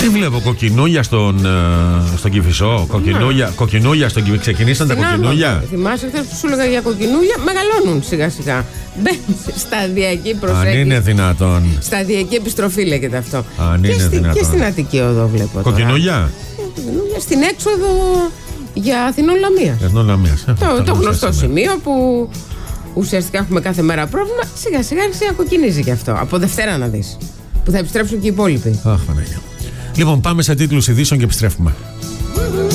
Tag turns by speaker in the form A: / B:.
A: Τι βλέπω, κοκκινούγια στον Κηφισό. Κοκκινούγια στον Κηφισό. Ξεκινήσαν τα κοκκινούγια.
B: Θυμάσαι χθες που σου έλεγα για κοκκινούγια? Μεγαλώνουν σιγά σιγά. Μπαίνουν σταδιακή προσέγγιση.
A: Αν είναι δυνατόν.
B: Σταδιακή επιστροφή λέγεται αυτό.
A: Αν είναι δυνατόν.
B: Και στην Αττική Οδό βλέπω.
A: Κοκκινούγια.
B: Στην έξοδο για Αθηνών Λαμίας. Το γνωστό σημείο που ουσιαστικά έχουμε κάθε μέρα πρόβλημα. Σιγά σιγά άρχισε να κοκκινίζει και αυτό. Από Δευτέρα να δεις. Που θα επιστρέψουν και οι υπόλοιποι.
A: Αχ, Παναγία. Λοιπόν, πάμε σε τίτλους ειδήσεων και επιστρέφουμε.